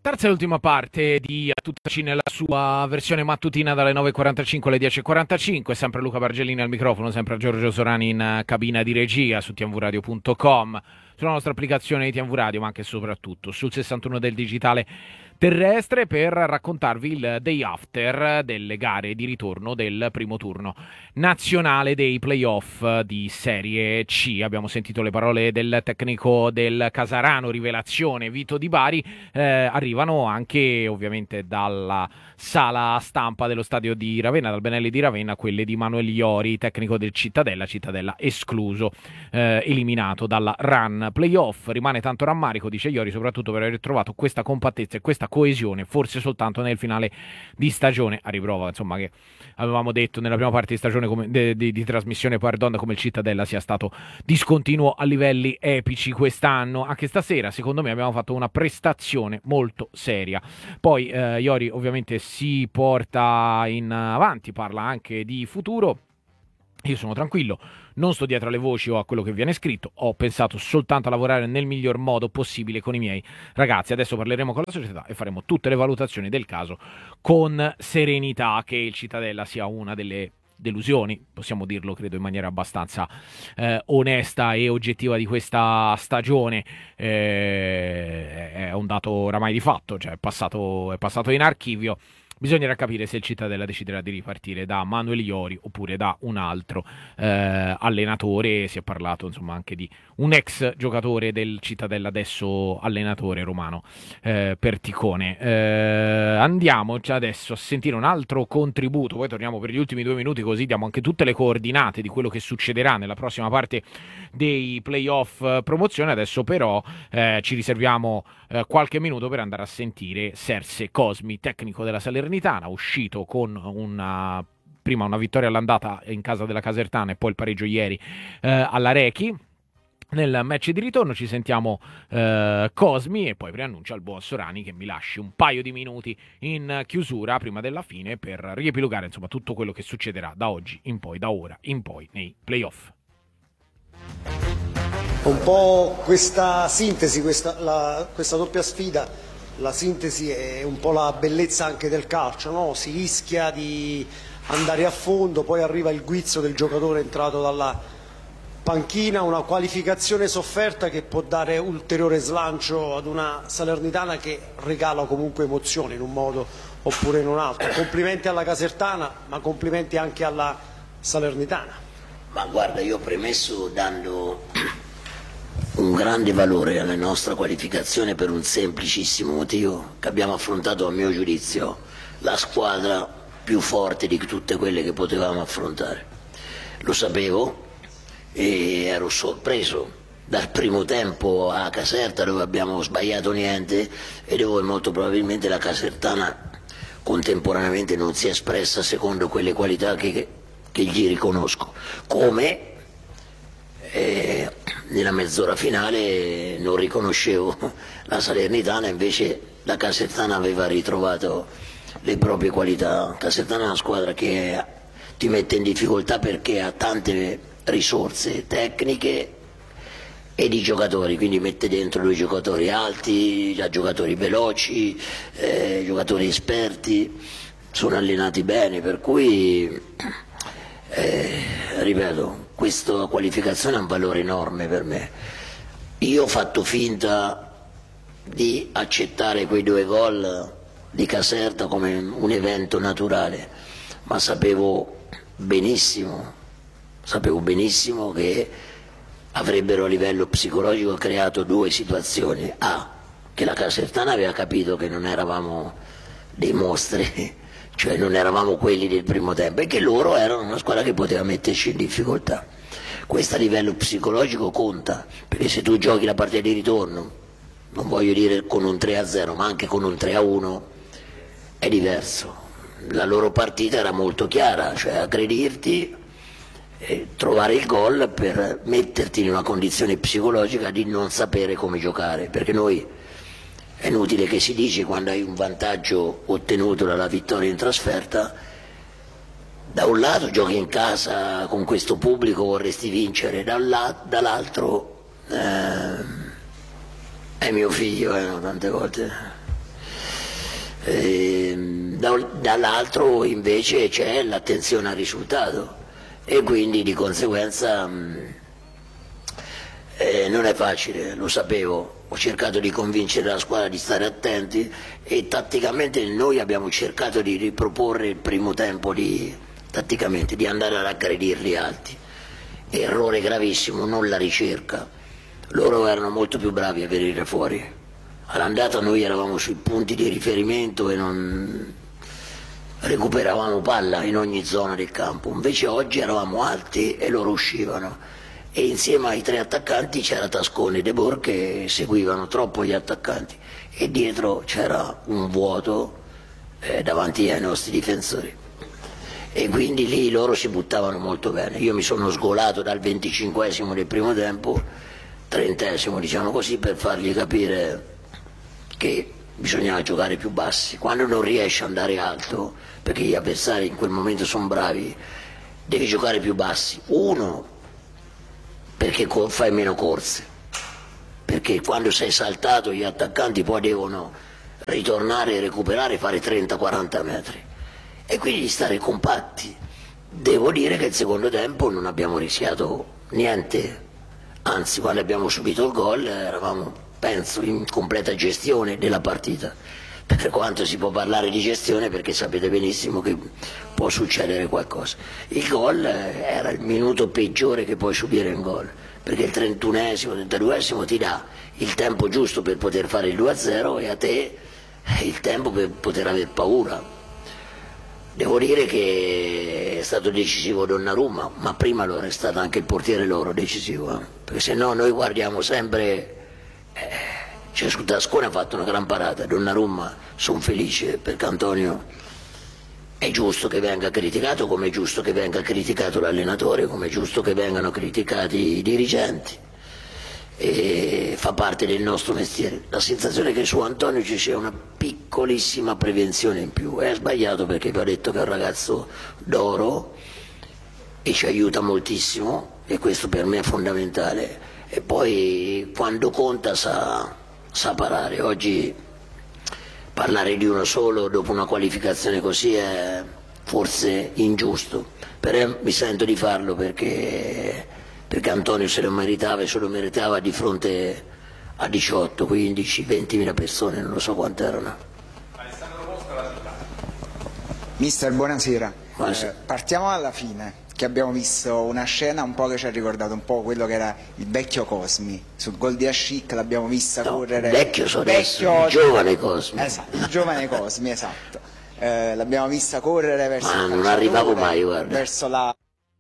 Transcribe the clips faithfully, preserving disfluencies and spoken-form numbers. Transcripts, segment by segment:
Terza e ultima parte di A Tutta C nella sua versione mattutina dalle nove e quarantacinque alle dieci e quarantacinque, sempre Luca Bargellini al microfono, sempre Giorgio Sorani in cabina di regia su t m v radio punto com, sulla nostra applicazione di T M V Radio, ma anche e soprattutto sul sessantuno del digitale terrestre, per raccontarvi il day after delle gare di ritorno del primo turno nazionale dei playoff di Serie C. Abbiamo sentito le parole del tecnico del Casarano, rivelazione Vito Di Bari, eh, arrivano anche ovviamente dalla sala stampa dello stadio di Ravenna, dal Benelli di Ravenna, quelle di Manuel Iori, tecnico del Cittadella, Cittadella escluso, eh, eliminato dalla run playoff. Rimane tanto rammarico, dice Iori, soprattutto per aver trovato questa compattezza e questa coesione forse soltanto nel finale di stagione, a riprova insomma che avevamo detto nella prima parte di stagione come, de, de, di trasmissione, pardon, come il Cittadella sia stato discontinuo a livelli epici quest'anno. Anche stasera secondo me abbiamo fatto una prestazione molto seria. Poi eh, Iori ovviamente si porta in avanti, parla anche di futuro. Io sono tranquillo, non sto dietro alle voci o a quello che viene scritto, ho pensato soltanto a lavorare nel miglior modo possibile con i miei ragazzi. Adesso parleremo con la società e faremo tutte le valutazioni del caso con serenità. Che il Cittadella sia una delle delusioni, possiamo dirlo credo in maniera abbastanza eh, onesta e oggettiva di questa stagione, eh, è un dato oramai di fatto, cioè è passato, è passato in archivio. Bisognerà capire se il Cittadella deciderà di ripartire da Manuel Iori oppure da un altro eh, allenatore. Si è parlato insomma anche di un ex giocatore del Cittadella, adesso allenatore, Romano eh, Perticone. Eh, andiamo adesso a sentire un altro contributo, poi torniamo per gli ultimi due minuti, così diamo anche tutte le coordinate di quello che succederà nella prossima parte dei playoff promozione. Adesso però eh, ci riserviamo eh, qualche minuto per andare a sentire Serse Cosmi, tecnico della Salernitana, uscito con una prima una vittoria all'andata in casa della Casertana e poi il pareggio ieri eh, alla Rechi. Nel match di ritorno ci sentiamo eh, Cosmi e poi preannuncio al buon Sorani che mi lasci un paio di minuti in chiusura prima della fine per riepilogare insomma tutto quello che succederà da oggi in poi, da ora in poi nei playoff. Un po' questa sintesi, questa, la, questa doppia sfida, la sintesi è un po' la bellezza anche del calcio, no? Si rischia di andare a fondo, poi arriva il guizzo del giocatore entrato dalla panchina, una qualificazione sofferta che può dare ulteriore slancio ad una Salernitana che regala comunque emozioni in un modo oppure in un altro. Complimenti alla Casertana, ma complimenti anche alla Salernitana. Ma guarda, io ho premesso dando un grande valore alla nostra qualificazione per un semplicissimo motivo, che abbiamo affrontato a mio giudizio la squadra più forte di tutte quelle che potevamo affrontare. Lo sapevo e ero sorpreso dal primo tempo a Caserta, dove abbiamo sbagliato niente, e dove molto probabilmente la Casertana contemporaneamente non si è espressa secondo quelle qualità che, che gli riconosco. Come eh, nella mezz'ora finale non riconoscevo la Salernitana, invece la Casertana aveva ritrovato le proprie qualità. Casertana è una squadra che ti mette in difficoltà perché ha tante risorse tecniche e di giocatori, quindi mette dentro due giocatori alti, giocatori veloci, eh, giocatori esperti, sono allenati bene, per cui eh, ripeto, questa qualificazione ha un valore enorme per me. Io ho fatto finta di accettare quei due gol di Caserta come un evento naturale, ma sapevo benissimo sapevo benissimo che avrebbero a livello psicologico creato due situazioni: A, che la Casertana aveva capito che non eravamo dei mostri, cioè non eravamo quelli del primo tempo, e che loro erano una squadra che poteva metterci in difficoltà. Questo a livello psicologico conta, perché se tu giochi la partita di ritorno, non voglio dire con un tre a zero, ma anche con un tre a uno, è diverso. La loro partita era molto chiara, cioè aggredirti e trovare il gol per metterti in una condizione psicologica di non sapere come giocare, perché noi, è inutile che si dice, quando hai un vantaggio ottenuto dalla vittoria in trasferta, da un lato giochi in casa con questo pubblico, vorresti vincere, dall'altro eh, è mio figlio, eh, tante volte E, da, dall'altro invece c'è l'attenzione al risultato e quindi di conseguenza mh, eh, non è facile, lo sapevo, ho cercato di convincere la squadra di stare attenti e tatticamente noi abbiamo cercato di riproporre il primo tempo di, tatticamente, di andare ad aggredirli alti. Errore gravissimo, non la ricerca, loro erano molto più bravi a venire fuori. All'andata noi eravamo sui punti di riferimento e non recuperavamo palla in ogni zona del campo, invece oggi eravamo alti e loro uscivano e insieme ai tre attaccanti c'era Tascone e De Boer che seguivano troppo gli attaccanti e dietro c'era un vuoto eh, davanti ai nostri difensori e quindi lì loro si buttavano molto bene. Io mi sono sgolato dal venticinquesimo del primo tempo, trentesimo diciamo così, per fargli capire che bisognava giocare più bassi. Quando non riesci ad andare alto, perché gli avversari in quel momento sono bravi, devi giocare più bassi. Uno, perché fai meno corse, perché quando sei saltato gli attaccanti poi devono ritornare e recuperare, fare trenta quaranta metri e quindi stare compatti. Devo dire che il secondo tempo non abbiamo rischiato niente, anzi quando abbiamo subito il gol eravamo, penso, in completa gestione della partita, per quanto si può parlare di gestione perché sapete benissimo che può succedere qualcosa. Il gol era il minuto peggiore che puoi subire in gol, perché il trentunesimo, trentaduesimo ti dà il tempo giusto per poter fare il due a zero e a te il tempo per poter aver paura. Devo dire che è stato decisivo Donnarumma, ma prima lo è stato anche il portiere loro decisivo, eh? Perché se no noi guardiamo sempre. Eh, cioè su Tascone ha fatto una gran parata, Donnarumma sono felice perché Antonio è giusto che venga criticato, come è giusto che venga criticato l'allenatore, come è giusto che vengano criticati i dirigenti e fa parte del nostro mestiere. La sensazione è che su Antonio ci sia una piccolissima prevenzione in più, è sbagliato perché vi ho detto che è un ragazzo d'oro e ci aiuta moltissimo e questo per me è fondamentale. E poi quando conta sa, sa parare. Oggi parlare di uno solo dopo una qualificazione così è forse ingiusto, però mi sento di farlo perché, perché Antonio se lo meritava e se lo meritava di fronte a diciotto, quindici, ventimila persone, non lo so quante erano. Mister, buonasera. Buonasera. Eh, partiamo dalla fine, che abbiamo visto una scena un po' che ci ha ricordato un po' quello che era il vecchio Cosmi. Sul gol di Ascic l'abbiamo vista No, correre. vecchio so adesso, vecchio... il giovane Cosmi. Esatto, il giovane Cosmi, esatto. Eh, l'abbiamo vista correre verso Ma il non calciatore, arrivavo mai, guarda. verso la...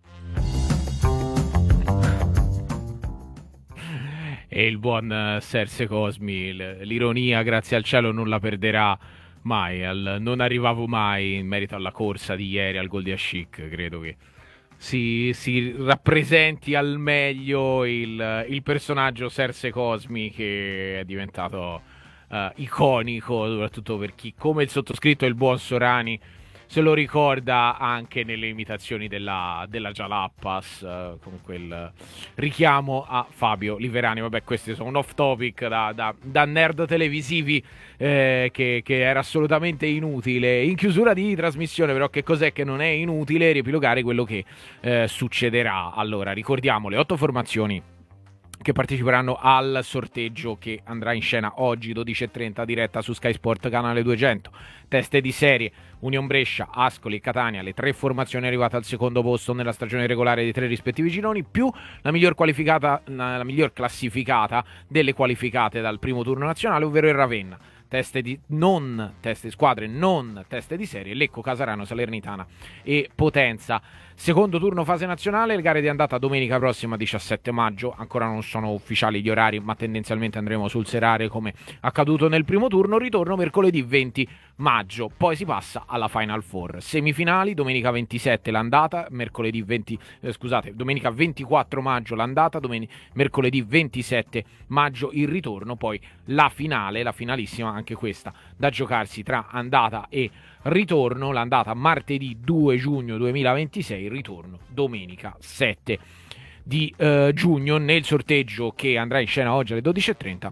E il buon eh, Serse Cosmi, l- l'ironia, grazie al cielo, non la perderà mai. Al, non arrivavo mai in merito alla corsa di ieri, al gol di Ascic. Credo che si, si rappresenti al meglio il, il personaggio Serse Cosmi, che è diventato eh, iconico, soprattutto per chi, come il sottoscritto e il buon Sorani, se lo ricorda anche nelle imitazioni della, della Jalappas, eh, con quel richiamo a Fabio Liverani. Vabbè, questi sono un off topic da, da, da nerd televisivi eh, che, che era assolutamente inutile. In chiusura di trasmissione, però, che cos'è che non è inutile? Riepilogare quello che eh, succederà. Allora, ricordiamo le otto formazioni che parteciperanno al sorteggio che andrà in scena oggi dodici e trenta, diretta su Sky Sport canale duecento. Teste di serie: Union Brescia, Ascoli e Catania, le tre formazioni arrivate al secondo posto nella stagione regolare dei tre rispettivi gironi, più la miglior qualificata, la miglior classificata delle qualificate dal primo turno nazionale, ovvero il Ravenna. Teste di non teste squadre, non teste di serie: Lecco, Casarano, Salernitana e Potenza. Secondo turno fase nazionale, le gare di andata domenica prossima diciassette maggio, ancora non sono ufficiali gli orari, ma tendenzialmente andremo sul serale come accaduto nel primo turno. Ritorno mercoledì venti maggio, poi si passa alla Final Four. Semifinali domenica ventisette l'andata, mercoledì venti eh, scusate, domenica ventiquattro maggio l'andata, domen- mercoledì ventisette maggio il ritorno, poi la finale, la finalissima anche questa da giocarsi tra andata e ritorno, l'andata martedì due giugno duemilaventisei, il ritorno domenica sette di eh, giugno. Nel sorteggio che andrà in scena oggi alle dodici e trenta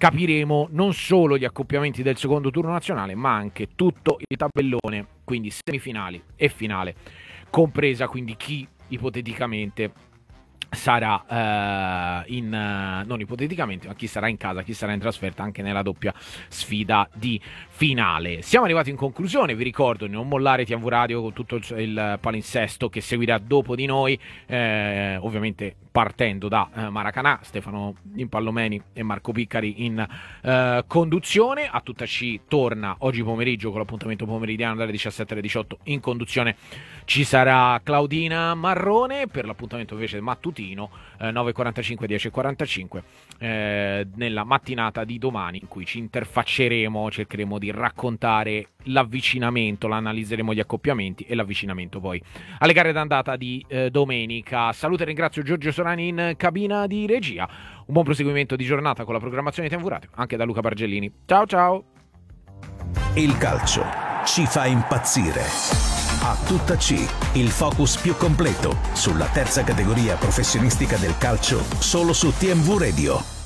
capiremo non solo gli accoppiamenti del secondo turno nazionale, ma anche tutto il tabellone, quindi semifinali e finale, compresa quindi chi ipoteticamente sarà uh, in uh, non ipoteticamente, ma chi sarà in casa, chi sarà in trasferta anche nella doppia sfida di finale. Siamo arrivati in conclusione, vi ricordo di non mollare T V Radio con tutto il, il palinsesto che seguirà dopo di noi, eh, ovviamente partendo da uh, Maracanã, Stefano Impallomeni e Marco Piccari in uh, conduzione. A tutta C torna oggi pomeriggio con l'appuntamento pomeridiano dalle diciassette alle diciotto, in conduzione ci sarà Claudina Marrone, per l'appuntamento invece mattutino eh, nove e quarantacinque, dieci e quarantacinque eh, nella mattinata di domani, in cui ci interfacceremo, cercheremo di raccontare l'avvicinamento, l'analizzeremo gli accoppiamenti e l'avvicinamento poi alle gare d'andata di eh, domenica. Saluto e ringrazio Giorgio Sorani in cabina di regia, un buon proseguimento di giornata con la programmazione di T V Radio anche da Luca Bargellini. Ciao ciao. Il calcio ci fa impazzire. A tutta C, il focus più completo sulla terza categoria professionistica del calcio, solo su T V Radio.